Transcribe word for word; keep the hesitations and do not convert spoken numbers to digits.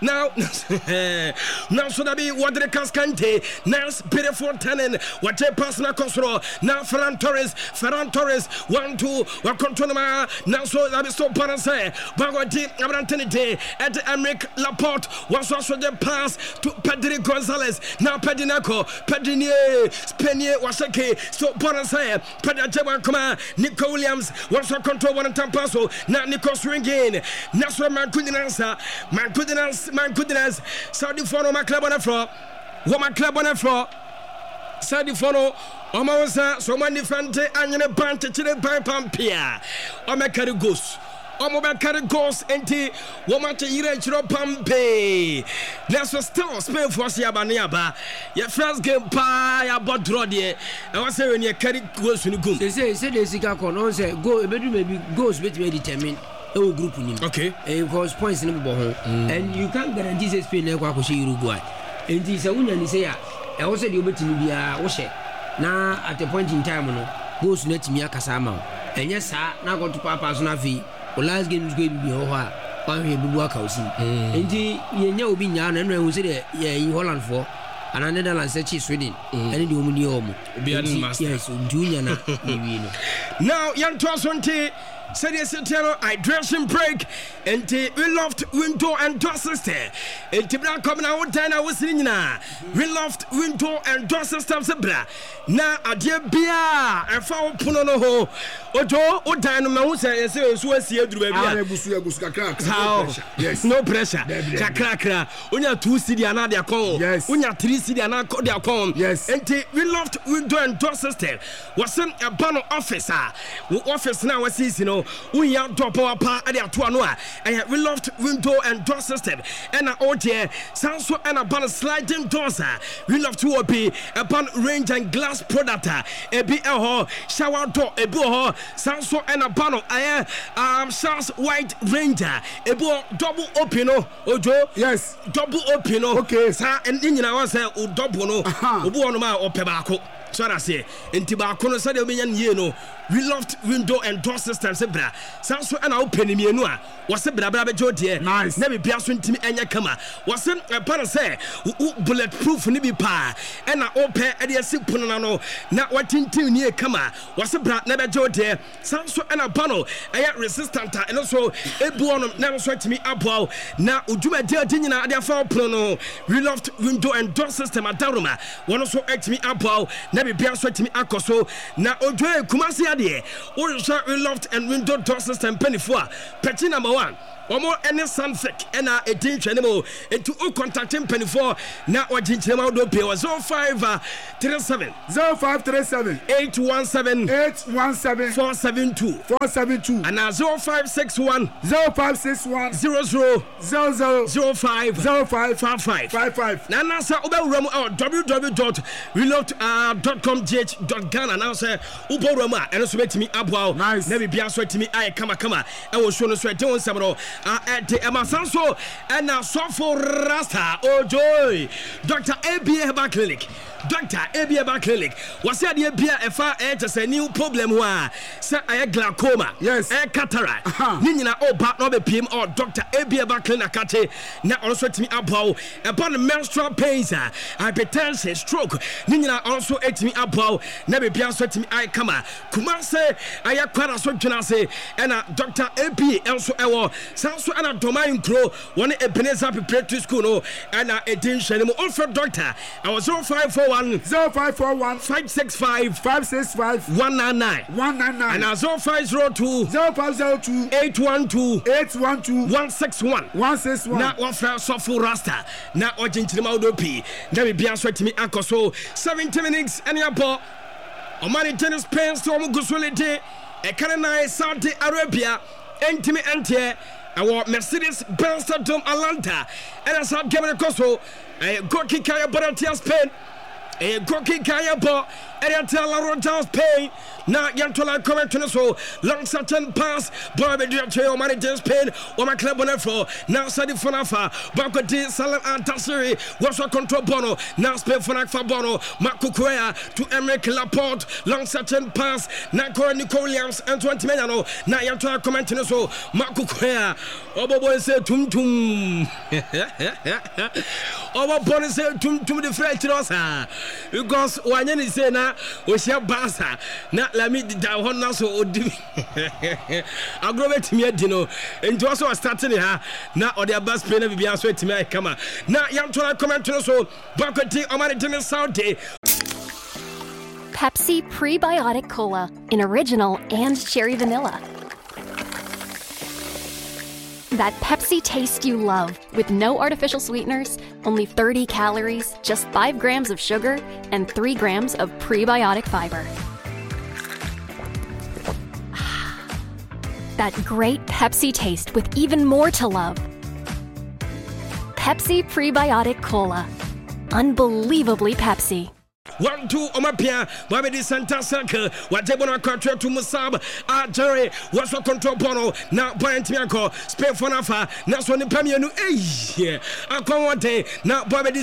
now now so that be what the Cascante Nas beautiful tenant what a personal control now Ferran Torres Ferran Torres one two what control now so that be so parase Bagodi Abrantenite at Emric Laporte was also the pass to Pedri Gonzalez now Pedinaco Pedinier Spenier Wasake so parase Pedajaban Kuma Nico Williams was a control one time passo now Nico Swingin Nasra Mancudinansa Mancudinans Mancudinans Saudi Fono my club on the floor what my club on the floor Saudi Fono Omaza so many fante and a band to the Pampia or my carry goose Omo be carry goals enti wo ma che yire chiro pampe let's still Spain for sia ba ne aba your first game pa ya bodro de e wa say when you carry goals ni gum say say say the sika ko no say go e bedu maybe goals bet me determine e wo group ni okay e because points ni bo ho and you can't guarantee say Spain na kwa ko she Uruguay enti say unya ni say ya e wo say de obetini bia wo she na at a point in time no goals na timi akasa ma enye sa na go to papa so na fi o last game is going to be over one here bubu akausi enti yenya obi nya na no say de ye Holland for and Netherlands say Sweden and the omuni omo obi an master yes dunya na wi no now yan twasonte said yes Tiano hydration break and we loved window and door system and tibra come na what na was nyina we loved window and door system sebra na ade bia e fa opono no ho ojo odan no ma hu say yes so asie aduru ba bia ah egusu egusu kakra yes no pressure kakra kakra onya two city ana de akon onya three city ana de akon yes and we loved window and door system was in a ban officer office now was you know we are top power pa ade ato ano a we loved window and door system and a odie sanso and a ban sliding doors we love to be upon range and glass product e bi e ho shower door e bi ho sanso and a ban eh um Charles White Ranger e bi double open no ojo yes double open no okay sa and nyina wan say o double no obi wono ma o pe baako so na say enti baako no say de obi nya ye no we loved window and door systems bra sanso and open ni mienu a wo se bra bra be jode nice na be bia so ntimi enya kama wo se pan say bulletproof ni bi pa and na open e de asi pono na no na watintim ni e kama wo se bra na be jode sanso and a panel e resistant and so ebu on na so ntimi abo na oduma de ade nyina ade afa pono no we loved window and door system adaruma wono so ntimi abo na be bia so ntimi akoso na odwe kumasi we loved and window door system penny for petty number one omo any sunfleck and a eighteen channel into o contacting penny for na ojinchema do pay was zero five three seven zero five three seven eight one seven eight one seven four seven two four seven two and now zero five six one zero five six one zero zero zero zero zero five zero five five five five five na na sa obawuramu w w w dot we loved dot com g h dot ghana now say obawuramu a eno so betimi aboa nice na bibia so etimi ay kama kama e wo show no so ete won sabro at Emasanso and now Sofo Rasta Ojoy Doctor A B A Herbal Clinic Doctor A B A Herbal Clinic was said the A B A F A just a new problem wa say I glaucoma yes a cataract Nina o back no be P M or Doctor A B A Herbal Clinic kate na also etimi abo upon the menstrual pains hypertension stroke Nina also etimi abo na be bia so etimi ay kama kuma say aya kwara so dwena say and Doctor A B A also ewo sanso ana domain pro one Ebenezer Preparatory School no and a edition mo offer doctor I was zero five four one zero five four one five six five five six five one nine nine one nine nine and zero five zero two zero five zero two eight one two eight one two one six one one six one na offer Sofo Rasta na ojinchirima odopi na bibia so atimi akoso seventy minutes and your ball Omani tennis pens to omo gusolete e kana Saudi Arabia entimi ente our Mercedes Benz Stadium Atlanta and as I'm giving a coso a goalkeeper Kaya Boratia Spain a goalkeeper Kaya Bo Eriatel Rojas Pay. Now Yantola comment to so long certain pass. Bobby Diacho, manager Spain, or my club on F. Now Sadi Fonafa, Bakoti Salam Antasiri, was a control Bono. Now Spain Fonak for Bono, Marco Correa to Emerick Laporte, long certain pass. Now Corey Nicolians and twenty Menano. Now Yantola comment to so Marco Correa. Obo boy said tum tum. Obo boy said tum tum the French Rosa. Because one is saying now, we shall Bassa. Now let me down now so I'll go back to me, you know. And to also starting here now, or their bus plane will be answered to me. Come on now, young to comment to so Bakoti Omari Dinner Saudi. Pepsi Prebiotic Cola in original and cherry vanilla. That Pepsi taste you love, with no artificial sweeteners, only thirty calories, just five grams of sugar, and three grams of prebiotic fiber. That great Pepsi taste with even more to love. Pepsi Prebiotic Cola. Unbelievably Pepsi. One, two, Omapia, Babidi Santa Circle, whatever I contract to Musab, Ah, Jerry, what's a control bono, now Brian Tianco, Spain for Nafa, now Sonny Pamianu, eh, I come one day, now Babidi